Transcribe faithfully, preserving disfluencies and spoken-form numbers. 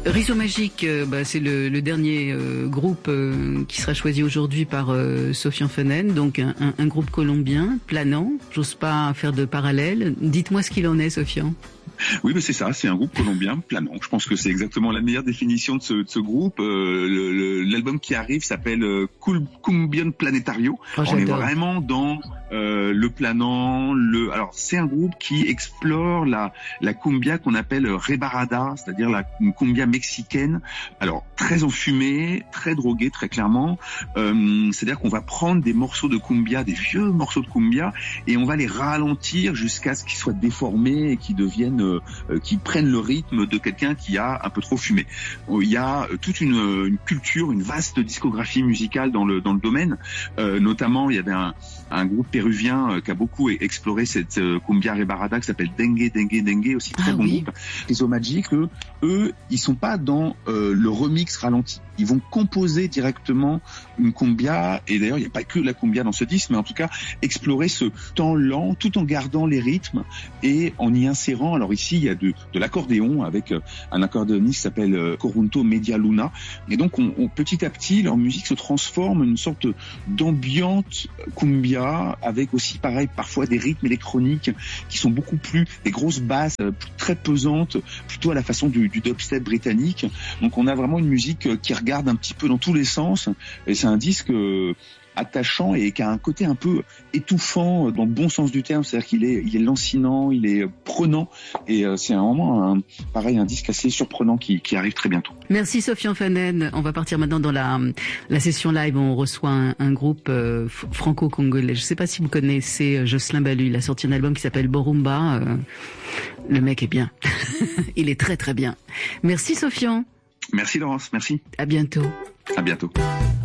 Rizomagique, euh, bah, c'est le, le dernier euh, groupe euh, qui sera choisi aujourd'hui par euh, Sofian Fenen, donc un, un, un groupe colombien, planant. J'ose pas faire de parallèle. Dites-moi ce qu'il en est, Sofian. Oui, mais c'est ça, c'est un groupe colombien planant. Je pense que c'est exactement la meilleure définition de ce, de ce groupe. Euh, le, le, l'album qui arrive s'appelle euh, Cumbian Planetario. Oh, On est vraiment dans euh, le planant. Le, alors c'est un groupe qui explore la la cumbia qu'on appelle rebarada, c'est-à-dire la cumbia mexicaine. Alors très enfumée, très droguée, très clairement. Euh, c'est-à-dire qu'on va prendre des morceaux de cumbia, des vieux morceaux de cumbia, et on va les ralentir jusqu'à ce qu'ils soient déformés et qu'ils deviennent Euh, qui prennent le rythme de quelqu'un qui a un peu trop fumé. Il y a toute une, une culture, une vaste discographie musicale dans le dans le domaine. Euh, notamment, il y avait un, un groupe péruvien euh, qui a beaucoup exploré cette euh, cumbia rebarada qui s'appelle Dengue Dengue Dengue, aussi très ah, bon oui. groupe. Rizomagique, eux, eux, ils sont pas dans euh, le remix ralenti. Ils vont composer directement une cumbia, et d'ailleurs il n'y a pas que la cumbia dans ce disque, mais en tout cas explorer ce temps lent tout en gardant les rythmes et en y insérant, alors ici il y a de, de l'accordéon avec un accordéoniste qui s'appelle Corunto Media Luna, et donc on, on, petit à petit leur musique se transforme en une sorte d'ambiante cumbia avec aussi pareil parfois des rythmes électroniques qui sont beaucoup plus, des grosses basses très pesantes, plutôt à la façon du, du dubstep britannique. Donc on a vraiment une musique qui regarde un petit peu dans tous les sens, et c'est un disque attachant et qui a un côté un peu étouffant dans le bon sens du terme, c'est-à-dire qu'il est, il est lancinant, il est prenant, et c'est vraiment un, pareil, un disque assez surprenant qui, qui arrive très bientôt. Merci Sofian Fenen. On va partir maintenant dans la, la session live. On reçoit un, un groupe euh, franco-congolais. Je ne sais pas si vous connaissez Jocelyn Balu. Il a sorti un album qui s'appelle Borumba. Euh, le mec est bien. Il est très très bien. Merci Sofian. Merci Laurence, merci. À bientôt. À bientôt.